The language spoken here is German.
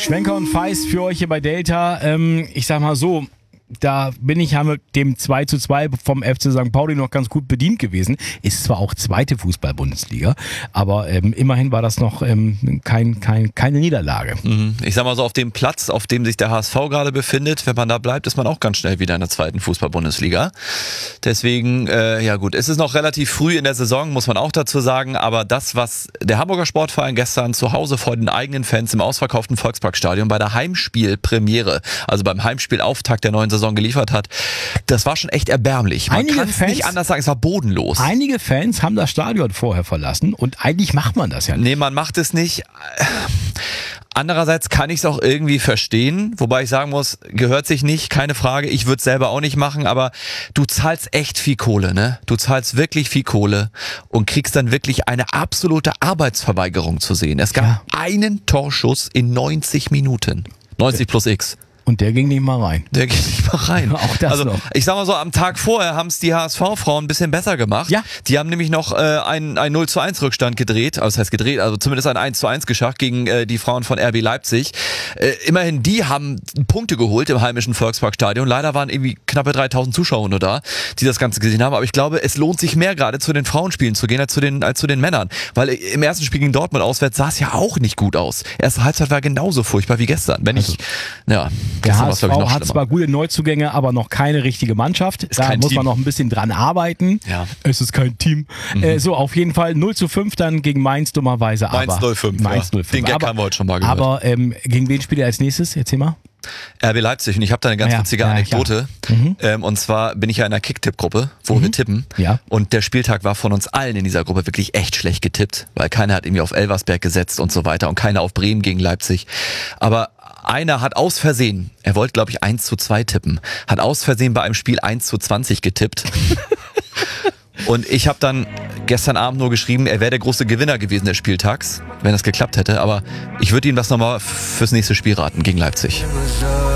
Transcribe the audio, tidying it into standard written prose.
Schwenker und Feist für euch hier bei Delta. Ich sag mal so, da bin ich ja mit dem 2:2 vom FC St. Pauli noch ganz gut bedient gewesen. Ist zwar auch zweite Fußball-Bundesliga, aber immerhin war das noch keine Niederlage. Ich sag mal so, auf dem Platz, auf dem sich der HSV gerade befindet, wenn man da bleibt, ist man auch ganz schnell wieder in der zweiten Fußball-Bundesliga. Deswegen, ja gut, es ist noch relativ früh in der Saison, muss man auch dazu sagen, aber das, was der Hamburger Sportverein gestern zu Hause vor den eigenen Fans im ausverkauften Volksparkstadion bei der Heimspielpremiere, also beim Heimspielauftakt der neuen Saison geliefert hat, das war schon echt erbärmlich. Man kann es nicht anders sagen, es war bodenlos. Einige Fans haben das Stadion vorher verlassen und eigentlich macht man das ja nicht. Nee, man macht es nicht. Andererseits kann ich es auch irgendwie verstehen, wobei ich sagen muss, gehört sich nicht, keine Frage, ich würde es selber auch nicht machen, aber du zahlst echt viel Kohle, ne? Du zahlst wirklich viel Kohle und kriegst dann wirklich eine absolute Arbeitsverweigerung zu sehen. Es gab einen Torschuss in 90 Minuten. 90 plus X. Und der ging nicht mal rein. Der geht nicht mal rein. Auch das also noch. Ich sag mal so, am Tag vorher haben es die HSV-Frauen ein bisschen besser gemacht. Ja. Die haben nämlich noch einen 0:1 Rückstand gedreht, also das heißt gedreht, also zumindest ein 1:1 geschafft gegen die Frauen von RB Leipzig. Immerhin, die haben Punkte geholt im heimischen Volksparkstadion. Leider waren irgendwie knappe 3000 Zuschauer nur da, die das Ganze gesehen haben. Aber ich glaube, es lohnt sich mehr gerade zu den Frauenspielen zu gehen als zu den Männern. Weil im ersten Spiel gegen Dortmund auswärts sah es ja auch nicht gut aus. Erste Halbzeit war genauso furchtbar wie gestern. Der HSV hat zwar gute Neuzugänge, aber noch keine richtige Mannschaft. Da muss man noch ein bisschen dran arbeiten. Ja. Es ist kein Team. So, auf jeden Fall 0:5 dann gegen Mainz dummerweise. Mainz 05. Mainz 05. Den Gag haben wir heute schon mal gehört. Aber gegen wen spielt er als nächstes? Erzähl mal. RB Leipzig, und ich habe da eine ganz witzige Anekdote. Und zwar bin ich ja in einer Kick-Tipp-Gruppe, wo wir tippen. Ja. Und der Spieltag war von uns allen in dieser Gruppe wirklich echt schlecht getippt, weil keiner hat irgendwie auf Elversberg gesetzt und so weiter und keiner auf Bremen gegen Leipzig. Aber einer hat aus Versehen, er wollte glaube ich 1:2 tippen, hat aus Versehen bei einem Spiel 1:20 getippt. Und ich habe dann gestern Abend nur geschrieben, er wäre der große Gewinner gewesen des Spieltags, wenn das geklappt hätte. Aber ich würde ihm das nochmal fürs nächste Spiel raten gegen Leipzig.